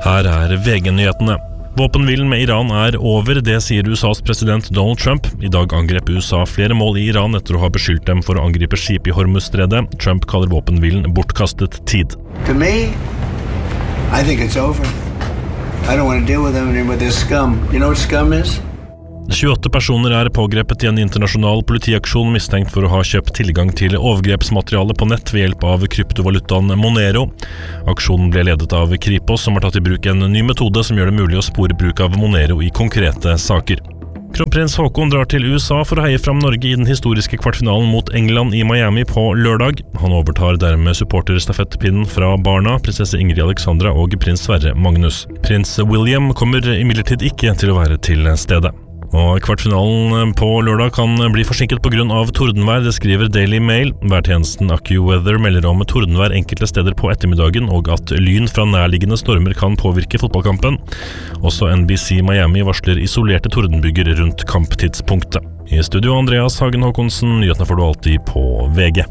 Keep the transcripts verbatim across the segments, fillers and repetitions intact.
Her er V G-nyhetene. Våpenhvilen med Iran er over, det sier U S A's president Donald Trump. I dag angrep U S A flere mål i Iran etter å ha beskyldt dem for å angripe skip i Hormuzstredet. Trump kaller våpenhvilen bortkastet tid. To me, I think it's over. I don't want to deal with them anymore with this scum. You know what scum is? tjueåtte personer er pågrepet i en internasjonal politiaksjon mistenkt for å ha kjøpt tilgang til overgrepsmateriale på nett ved hjelp av kryptovalutaen Monero. Aksjonen ble ledet av Kripos, som har tatt i bruk en ny metode som gjør det mulig å spore bruk av Monero i konkrete saker. Kronprins Haakon drar til U S A for å heie fram Norge i den historiske kvartfinalen mot England i Miami på lørdag. Han overtar dermed supporterstafettpinnen fra barna, prinsesse Ingrid Alexandra og prins Sverre Magnus. Prins William kommer imidlertid ikke til å være til stede. Og kvartfinalen på lørdag kan bli forsinket på grunn av tordenvær, det skriver Daily Mail. Værtjenesten AccuWeather melder om tordenvær enkelte steder på ettermiddagen, og at lyn fra nærliggende stormer kan påvirke fotballkampen. Også N B C Miami varsler isolerte tordenbygger rundt kamptidspunktet. I studio Andreas Hagen Håkonsen, nyhetene får du alltid på V G.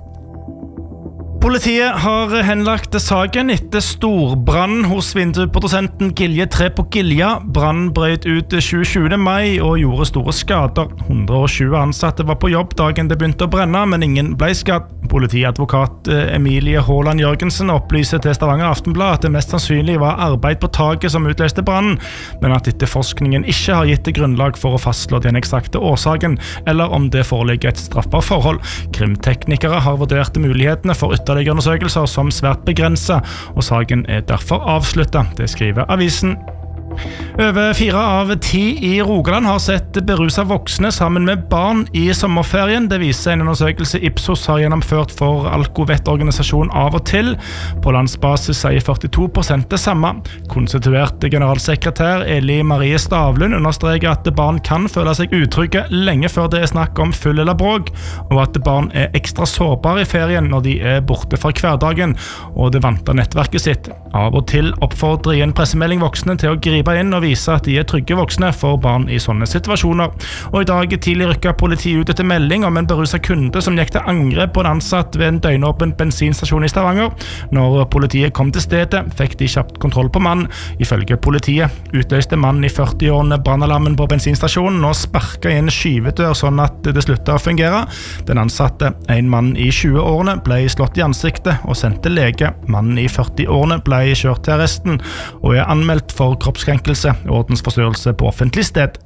Politiet har henlagt saken etter storbrann hos vindusprodusenten Gilje tre på Gilja. Brann brøt ut tjuesjuende mai og gjorde store skader. hundre og tjue ansatte var på jobb dagen det begynte å brenne, men ingen ble skadd. Politiadvokat Emilie Håland Jørgensen opplyser til Stavanger Aftenblad at det mest sannsynlig var arbeid på taket som utløste brannen, men at etterforskningen ikke har gitt det grunnlag for å fastslå den eksakte årsaken, eller om det foreligger et straffbart forhold. Krimteknikere har vurdert mulighetene for ytterligere undersøkelser som svært begrenset, og saken er derfor avsluttet, det skriver avisen. Over fire av ti i Rogaland har sett beruset voksne sammen med barn i sommerferien. Det viser en undersøkelse Ipsos har gjennomført for Alkovettorganisasjonen Av og Til. På landsbasis sier førtito prosent det samme. Konstituert generalsekretær Eli Marie Stavlund understreker at barn kan føle seg utrygge lenge før det er snakk om full eller bråk, og at barn er ekstra sårbare i ferien når de er borte fra hverdagen og det vante nettverket sitt. Av og Til oppfordrer i en pressemelding voksne til å gripe inn og vise at de er trygge voksne for barn i sånne situasjoner. Og i dag tidlig rykket politiet ut etter melding om en beruset kunde som gikk til angrep på en ansatt ved en døgnåpen bensinstasjon i Stavanger. Når politiet kom til stedet, fikk de kjapt kontroll på mannen. Ifølge politiet utløste mannen i førti-årene brannalarmen på bensinstasjonen og sparket inn skyvedør sånn at det sluttet å fungere. Den ansatte, en mann i tjue-årene, ble slått i ansiktet og sendt til lege. Mannen i førti-årene ble kjørt til arresten og er anmeldt for kroppskrenkelse og ordensforstyrrelse på offentlig sted.